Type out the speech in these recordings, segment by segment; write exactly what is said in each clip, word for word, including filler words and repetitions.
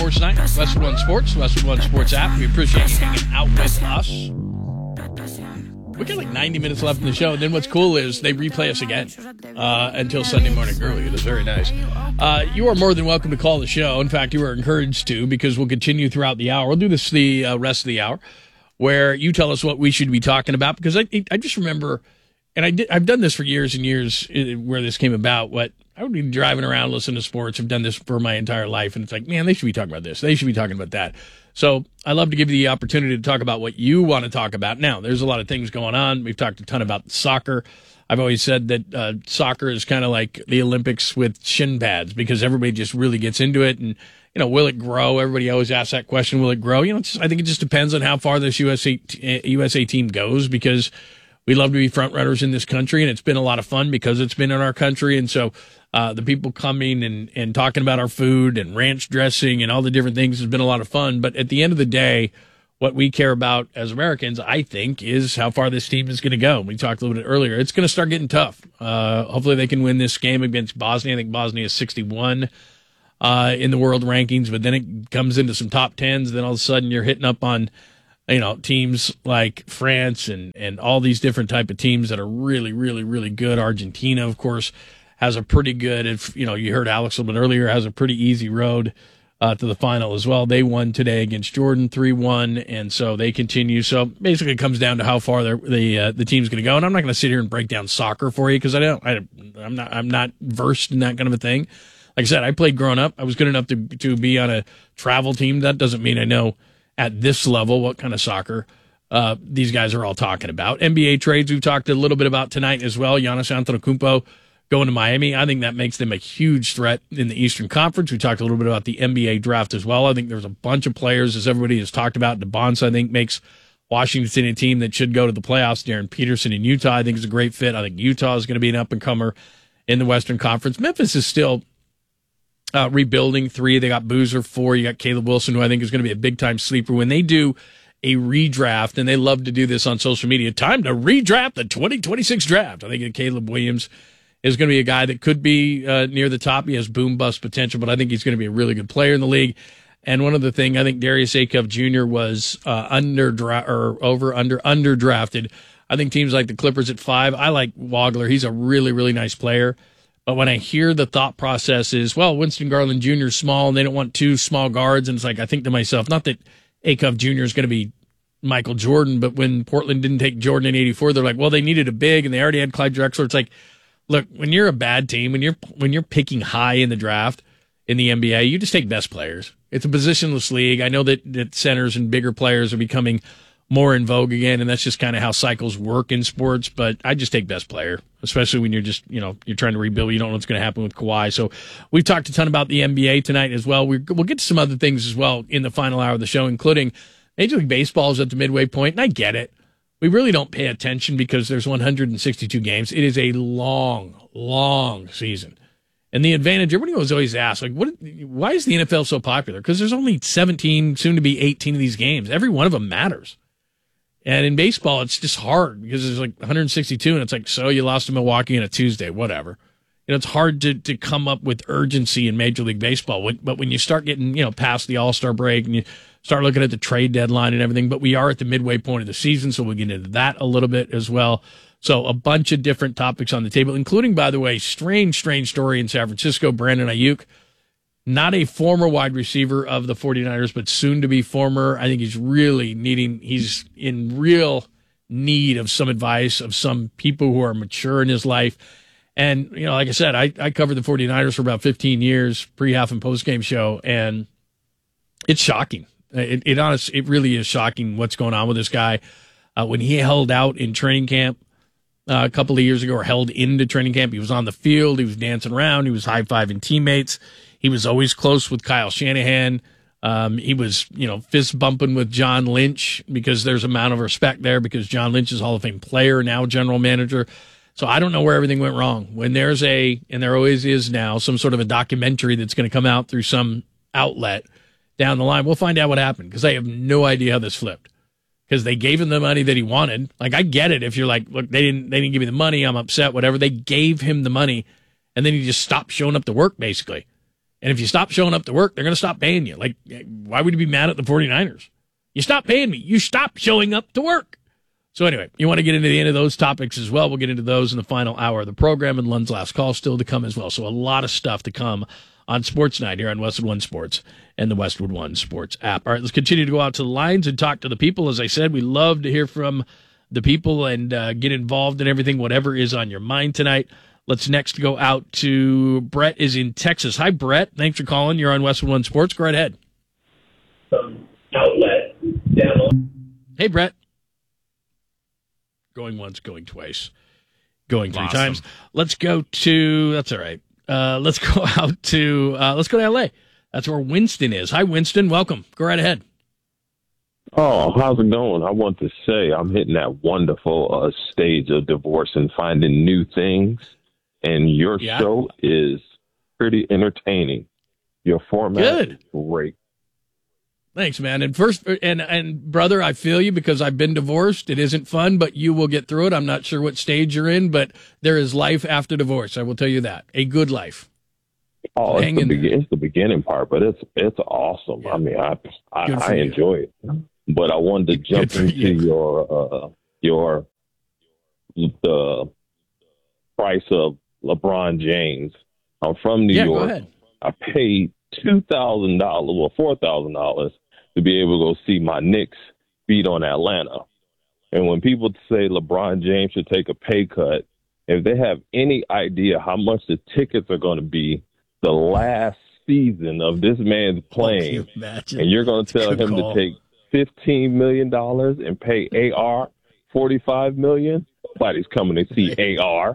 Sports Night, Westwood One Sports, Westwood One Sports app. We appreciate you hanging out with us. We got like ninety minutes left in the show, and then what's cool is they replay us again uh, until Sunday morning early. It is very nice. Uh, you are more than welcome to call the show. In fact, you are encouraged to, because we'll continue throughout the hour. We'll do this the uh, rest of the hour, where you tell us what we should be talking about, because I I just remember, and I did, I've done this for years and years where this came about, what I would be driving around listening to sports. I've done this for my entire life, and it's like, man, they should be talking about this. They should be talking about that. So I love to give you the opportunity to talk about what you want to talk about. Now, there's a lot of things going on. We've talked a ton about soccer. I've always said that uh, soccer is kind of like the Olympics with shin pads, because everybody just really gets into it. And, you know, will it grow? Everybody always asks that question, will it grow? You know, it's just, I think it just depends on how far this U S A, U S A team goes, because we love to be front runners in this country, and it's been a lot of fun because it's been in our country. And so uh, the people coming and, and talking about our food and ranch dressing and all the different things has been a lot of fun. But at the end of the day, what we care about as Americans, I think, is how far this team is going to go. We talked a little bit earlier. It's going to start getting tough. Uh, hopefully they can win this game against Bosnia. I think Bosnia is sixty-one uh, in the world rankings, but then it comes into some top tens. Then all of a sudden you're hitting up on, you know, teams like France and, and all these different type of teams that are really, really, really good. Argentina, of course, has a pretty good, if you know, you heard Alex a little bit earlier, has a pretty easy road uh, to the final as well. They won today against Jordan three one, and so they continue. So basically it comes down to how far the uh, the team's going to go. And I'm not going to sit here and break down soccer for you, because I don't, I, I'm not, I'm not versed in that kind of a thing. Like I said, I played growing up. I was good enough to to be on a travel team. That doesn't mean I know at this level what kind of soccer uh, these guys are all talking about. N B A trades we've talked a little bit about tonight as well. Giannis Antetokounmpo going to Miami. I think that makes them a huge threat in the Eastern Conference. We talked a little bit about the N B A draft as well. I think there's a bunch of players, as everybody has talked about. DeBonce, I think, makes Washington a team that should go to the playoffs. Darren Peterson in Utah, I think, is a great fit. I think Utah is going to be an up-and-comer in the Western Conference. Memphis is still Uh, rebuilding. Three, they got Boozer. Four, you got Caleb Wilson, who I think is going to be a big-time sleeper. When they do a redraft, and they love to do this on social media, time to redraft the twenty twenty-six draft. I think Caleb Williams is going to be a guy that could be uh, near the top. He has boom-bust potential, but I think he's going to be a really good player in the league. And one other thing, I think Darius Akov Junior was uh, under dra- or over under underdrafted. I think teams like the Clippers at five. I like Wagler. He's a really, really nice player. But when I hear the thought process is, well, Winston Garland Junior is small and they don't want two small guards, and it's like, I think to myself, not that Akov Junior is going to be Michael Jordan, but when Portland didn't take Jordan in eighty-four, they're like, well, they needed a big and they already had Clyde Drexler. It's like, look, when you're a bad team, when you're when you're picking high in the draft in the N B A, you just take best players. It's a positionless league. I know that, that centers and bigger players are becoming more in vogue again, and that's just kind of how cycles work in sports, but I just take best player, especially when you're just, you know, you're trying to rebuild. You don't know what's going to happen with Kawhi. So we've talked a ton about the N B A tonight as well. We're, we'll get to some other things as well in the final hour of the show, including Major League Baseball is at the midway point, and I get it. We really don't pay attention because there's one hundred sixty-two games. It is a long, long season. And the advantage, everybody was always asked, like, what? Why is the N F L so popular? Because there's only seventeen, soon to be eighteen of these games. Every one of them matters. And in baseball, it's just hard because there's like one hundred sixty-two, and it's like, so you lost to Milwaukee on a Tuesday, whatever. You know, it's hard to, to come up with urgency in Major League Baseball. But when you start getting, you know, past the All-Star break and you start looking at the trade deadline and everything, but we are at the midway point of the season, so we'll get into that a little bit as well. So a bunch of different topics on the table, including, by the way, strange, strange story in San Francisco. Brandon Ayuk, not a former wide receiver of the 49ers, but soon to be former. I think he's really needing, he's in real need of some advice of some people who are mature in his life. And, you know, like I said, I, I covered the 49ers for about fifteen years, pre-half and post-game show, and it's shocking. It, it honest, it really is shocking what's going on with this guy. Uh, when he held out in training camp uh, a couple of years ago, or held into training camp, he was on the field, he was dancing around, he was high-fiving teammates. He was always close with Kyle Shanahan. Um, he was, you know, fist bumping with John Lynch because there's an amount of respect there because John Lynch is Hall of Fame player, now general manager. So I don't know where everything went wrong. When there's a, and there always is now, some sort of a documentary that's going to come out through some outlet down the line, we'll find out what happened because I have no idea how this flipped. Because they gave him the money that he wanted. Like, I get it if you're like, look, they didn't, they didn't give me the money, I'm upset, whatever. They gave him the money, and then he just stopped showing up to work, basically. And if you stop showing up to work, they're going to stop paying you. Like, why would you be mad at the 49ers? You stop paying me. You stop showing up to work. So anyway, you want to get into the end of those topics as well. We'll get into those in the final hour of the program, and Lund's last call still to come as well. So a lot of stuff to come on Sports Night here on Westwood One Sports and the Westwood One Sports app. All right, let's continue to go out to the lines and talk to the people. As I said, we love to hear from the people and uh, get involved in everything, whatever is on your mind tonight. Let's next go out to Brett is in Texas. Hi, Brett. Thanks for calling. You're on Westwood One Sports. Go right ahead. Um, outlet down. Hey, Brett. Going once, going twice, going three Awesome. times. Let's go to, that's all right. Uh, let's go out to, uh, let's go to L A. That's where Winston is. Hi, Winston. Welcome. Go right ahead. Oh, how's it going? I want to say I'm hitting that wonderful uh, stage of divorce and finding new things. And your Yeah. show is pretty entertaining. Your format Good. is great. Thanks, man. And first, and and brother, I feel you because I've been divorced. It isn't fun, but you will get through it. I'm not sure what stage you're in, but there is life after divorce. I will tell you that. A good life. Oh, Hang it's the, in be- there. it's the beginning part, but it's it's awesome. Yeah. I mean, I I, Good for I you. enjoy it. But I wanted to Good jump for into you. your uh, your the price of LeBron James. I'm from New Yeah, go York. ahead. I paid two thousand dollars or four thousand dollars to be able to go see my Knicks beat on Atlanta. And when people say LeBron James should take a pay cut, if they have any idea how much the tickets are going to be the last season of this man's Can playing, you imagine? and you're going to tell Good him call. to take fifteen million dollars and pay A R forty-five million dollars, nobody's coming to see A R.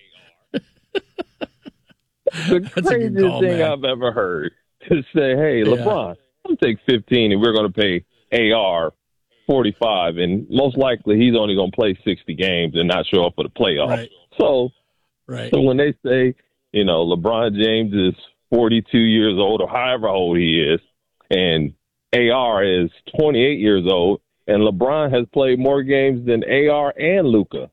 The That's a good craziest call, thing man. I've ever heard to say, hey, Yeah. LeBron, I'm take fifteen and we're going to pay A R forty-five, and most likely he's only going to play sixty games and not show up for the playoffs. Right. So, Right. so when they say, you know, LeBron James is forty-two years old or however old he is, and A R is twenty-eight years old, and LeBron has played more games than A R and Luka.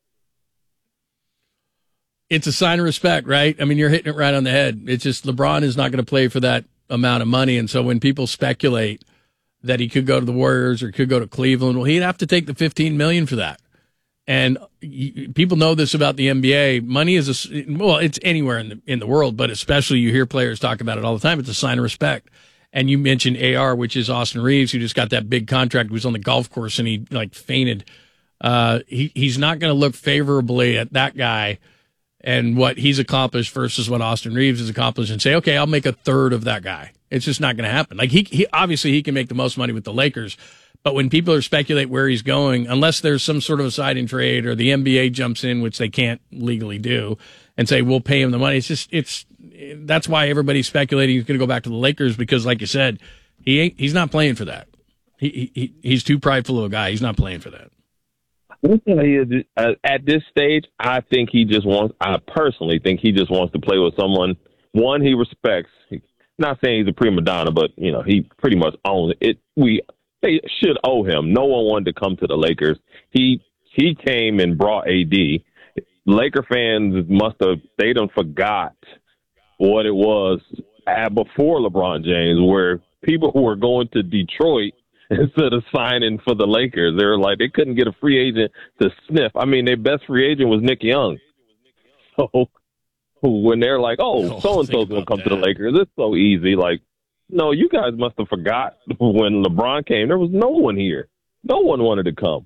It's a sign of respect, right? I mean, you're hitting it right on the head. It's just LeBron is not going to play for that amount of money. And so when people speculate that he could go to the Warriors or could go to Cleveland, well, he'd have to take the fifteen million dollars for that. And y- people know this about the N B A. Money is a, well, it's anywhere in the, in the world, but especially you hear players talk about it all the time. It's a sign of respect. And you mentioned A R, which is Austin Reeves, who just got that big contract, who was on the golf course and he like fainted. Uh, he, he's not going to look favorably at that guy and what he's accomplished versus what Austin Reeves has accomplished and say, okay, I'll make a third of that guy. It's just not going to happen. Like he, he, obviously he can make the most money with the Lakers, but when people are speculate where he's going, unless there's some sort of a signing trade or the N B A jumps in, which they can't legally do, and say, we'll pay him the money. It's just, it's, that's why everybody's speculating he's going to go back to the Lakers because like you said, he ain't, he's not playing for that. He, he, he's too prideful of a guy. He's not playing for that. I'll tell you, uh, at this stage, I think he just wants, I personally think he just wants to play with someone, one, he respects. Not saying he's a prima donna, but, you know, he pretty much owns it. We they should owe him. No one wanted to come to the Lakers. He he came and brought A D. Laker fans must have, they done forgot what it was at, before LeBron James, where people were going to Detroit instead of signing for the Lakers. They were like, they couldn't get a free agent to sniff. I mean, their best free agent was Nick Young. So when they're like, oh, Oh, so-and-so's think going to about come to the that. Lakers, it's so easy. Like, no, you guys must have forgot when LeBron came. There was no one here. No one wanted to come.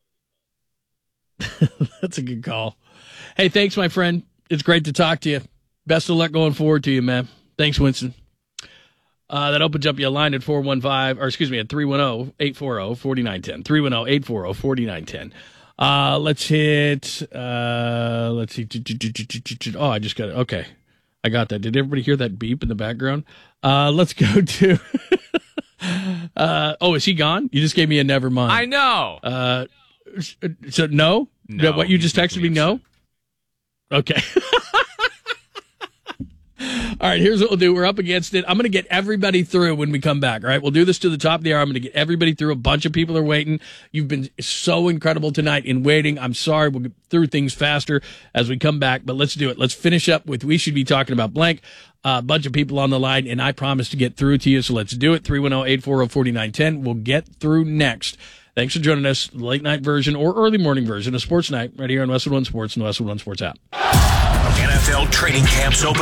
That's a good call. Hey, thanks, my friend. It's great to talk to you. Best of luck going forward to you, man. Thanks, Winston. Uh, that opens up your line at four one five, or excuse me, at three one zero, eight four zero, four nine one zero. three one zero, eight four zero, four nine one zero. Uh, let's hit, uh, let's see. Oh, I just got it. Okay. I got that. Did everybody hear that beep in the background? Uh, let's go to, uh, oh, is he gone? You just gave me a never mind. I know. Uh, so no? No, What you just he's texted me, making me no? Okay. All right, here's what we'll do. We're up against it. I'm going to get everybody through when we come back, all right? We'll do this to the top of the hour. I'm going to get everybody through. A bunch of people are waiting. You've been so incredible tonight in waiting. I'm sorry. We'll get through things faster as we come back, but let's do it. Let's finish up with We Should Be Talking About Blank. A uh, bunch of people on the line, and I promise to get through to you, so let's do it. three one zero, eight four zero, four nine one zero. We'll get through next. Thanks for joining us. Late night version or early morning version of Sports Night right here on Westwood One Sports and the Westwood One Sports app. N F L training camps open